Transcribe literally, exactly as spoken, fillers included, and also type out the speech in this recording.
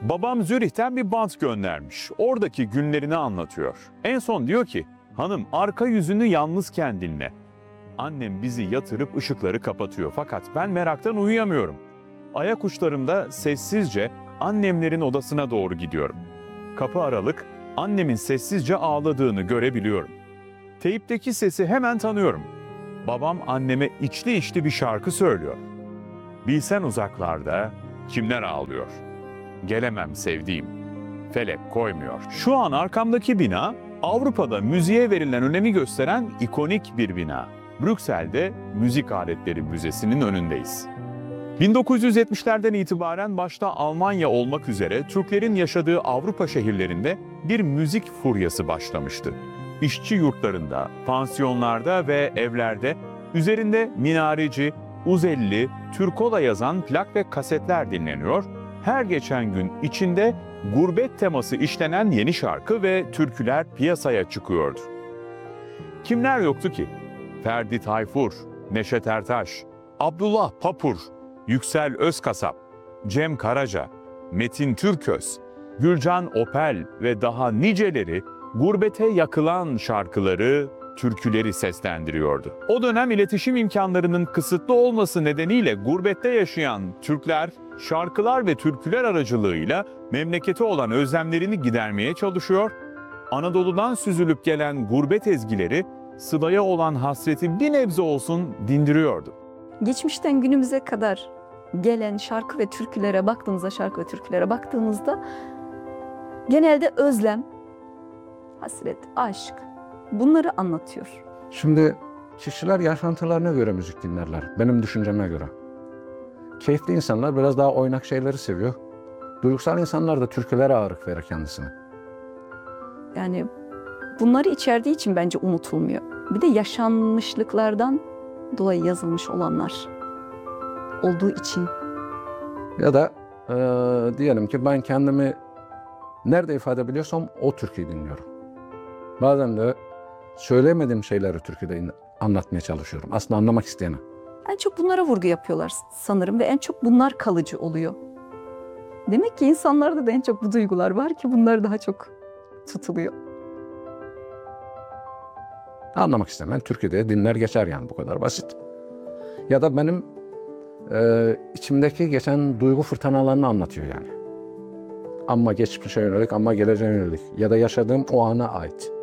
Babam Zürih'ten bir bant göndermiş. Oradaki günlerini anlatıyor. En son diyor ki, hanım arka yüzünü yalnızken dinle. Annem bizi yatırıp ışıkları kapatıyor fakat ben meraktan uyuyamıyorum. Ayak uçlarımda sessizce annemlerin odasına doğru gidiyorum. Kapı aralık, annemin sessizce ağladığını görebiliyorum. Teyipteki sesi hemen tanıyorum. Babam anneme içli içli bir şarkı söylüyor. Bilsen uzaklarda kimler ağlıyor. Gelemem sevdiğim, felek koymuyor. Şu an arkamdaki bina Avrupa'da müziğe verilen önemi gösteren ikonik bir bina. Brüksel'de Müzik Aletleri Müzesi'nin önündeyiz. bin dokuz yüz yetmişlerden itibaren başta Almanya olmak üzere Türklerin yaşadığı Avrupa şehirlerinde bir müzik furyası başlamıştı. İşçi yurtlarında, pansiyonlarda ve evlerde üzerinde minareci, uzelli, Türkola yazan plak ve kasetler dinleniyor, her geçen gün içinde gurbet teması işlenen yeni şarkı ve türküler piyasaya çıkıyordu. Kimler yoktu ki? Ferdi Tayfur, Neşet Ertaş, Abdullah Papur, Yüksel Özkasap, Cem Karaca, Metin Türköz, Gülcan Opel ve daha niceleri gurbete yakılan şarkıları, türküleri seslendiriyordu. O dönem iletişim imkanlarının kısıtlı olması nedeniyle gurbette yaşayan Türkler, şarkılar ve türküler aracılığıyla memlekete olan özlemlerini gidermeye çalışıyor, Anadolu'dan süzülüp gelen gurbet ezgileri Sıla'ya olan hasreti bir nebze olsun dindiriyordu. Geçmişten günümüze kadar gelen şarkı ve türkülere baktığımızda, şarkı ve türkülere baktığımızda genelde özlem, hasret, aşk bunları anlatıyor. Şimdi kişiler yaşantılarına göre müzik dinlerler, benim düşünceme göre. Keyifli insanlar biraz daha oynak şeyleri seviyor. Duygusal insanlar da türkülere ağırlık verir kendisine. Yani bunları içerdiği için bence unutulmuyor. Bir de yaşanmışlıklardan dolayı yazılmış olanlar olduğu için. Ya da e, diyelim ki ben kendimi nerede ifade edebiliyorsam o türküyü dinliyorum. Bazen de söyleyemediğim şeyleri türküde anlatmaya çalışıyorum. Aslında anlamak isteyene. En çok bunlara vurgu yapıyorlar sanırım ve en çok bunlar kalıcı oluyor. Demek ki insanlarda da en çok bu duygular var ki bunlar daha çok tutuluyor. Anlamak istemeyen türküde dinler geçer yani, bu kadar basit. Ya da benim e, içimdeki geçen duygu fırtınalarını anlatıyor yani. Ama geçmişe yönelik, ama geleceğe yönelik ya da yaşadığım o ana ait.